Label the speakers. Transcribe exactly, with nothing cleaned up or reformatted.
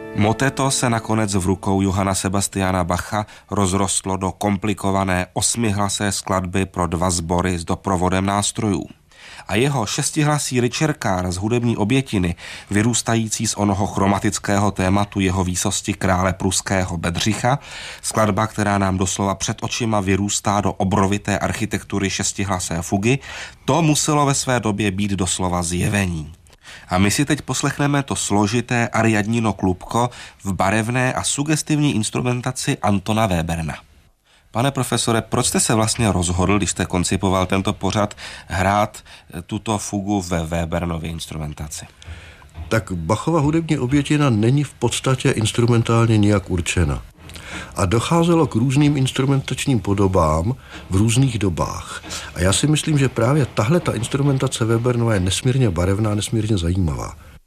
Speaker 1: Moteto se nakonec v rukou Johanna Sebastiana Bacha rozrostlo do komplikované osmihlasé skladby pro dva sbory s doprovodem nástrojů. A jeho šestihlasý ričerkár z hudební obětiny, vyrůstající z onoho chromatického tématu jeho výsosti krále pruského Bedřicha, skladba, která nám doslova před očima vyrůstá do obrovité architektury šestihlasé fugy, to muselo ve své době být doslova zjevení. A my si teď poslechneme to složité Ariadnino klubko v barevné a sugestivní instrumentaci Antona Weberna. Pane profesore, proč jste se vlastně rozhodl, když jste koncipoval tento pořad, hrát tuto fugu ve Webernově instrumentaci?
Speaker 2: Tak Bachova hudební obětina není v podstatě instrumentálně nijak určena. A docházelo k různým instrumentačním podobám v různých dobách. A já si myslím, že právě tahle ta instrumentace Webernova je nesmírně barevná, nesmírně zajímavá.